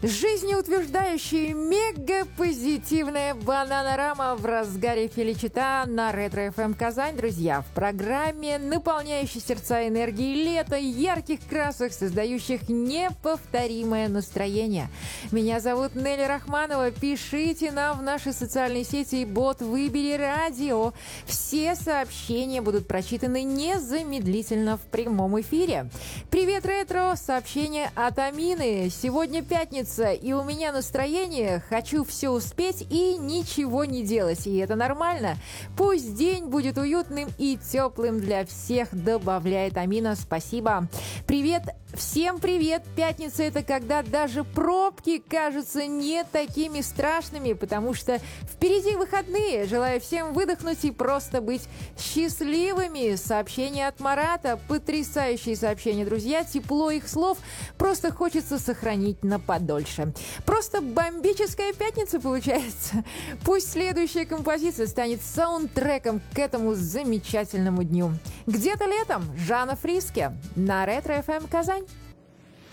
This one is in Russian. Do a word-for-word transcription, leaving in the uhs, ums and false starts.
Жизнеутверждающая, мегапозитивная бананорама в разгаре феличита на Ретро-эф эм Казань, друзья. В программе, наполняющей сердца энергией лета, ярких красок, создающих неповторимое настроение. Меня зовут Нелли Рахманова. Пишите нам в наши социальные сети и бот «Выбери радио». Все сообщения будут прочитаны незамедлительно в прямом эфире. Привет, ретро! Сообщение от Амины. Сегодня пятница, и у меня настроение, хочу все успеть и ничего не делать. И это нормально. Пусть день будет уютным и теплым для всех, добавляет Амина. Спасибо. Привет. Всем привет! Пятница – это когда даже пробки кажутся не такими страшными, потому что впереди выходные. Желаю всем выдохнуть и просто быть счастливыми. Сообщение от Марата. Потрясающие сообщения, друзья. Тепло их слов просто хочется сохранить на подольше. Просто бомбическая пятница получается. Пусть следующая композиция станет саундтреком к этому замечательному дню. Где-то летом. Жанна Фриске на Ретро-эф эм Казань.